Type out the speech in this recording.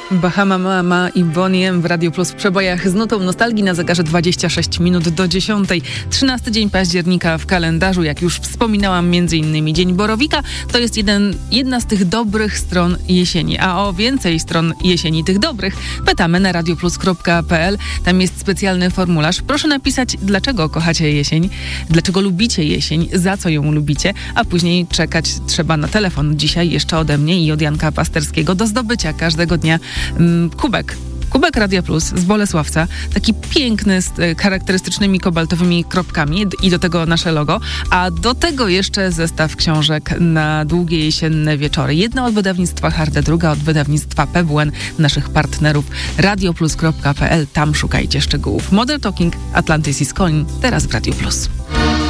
Bahama Mama i Bonnie M w Radio Plus w przebojach z nutą nostalgii na zegarze 26 minut do 10. 13 dzień października w kalendarzu, jak już wspominałam, m.in. Dzień Borowika. To jest jedna z tych dobrych stron jesieni. A o więcej stron jesieni, tych dobrych, pytamy na radioplus.pl. Tam jest specjalny formularz. Proszę napisać, dlaczego kochacie jesień, dlaczego lubicie jesień, za co ją lubicie, a później czekać trzeba na telefon. Dzisiaj jeszcze ode mnie i od Janka Pasterskiego do zdobycia każdego dnia Kubek Radia Plus z Bolesławca, taki piękny, z charakterystycznymi kobaltowymi kropkami i do tego nasze logo, a do tego jeszcze zestaw książek na długie jesienne wieczory. Jedna od wydawnictwa Harde, druga od wydawnictwa PWN, naszych partnerów. radioplus.pl, tam szukajcie szczegółów. Modern Talking, Atlantis is Calling, teraz w Radio Plus.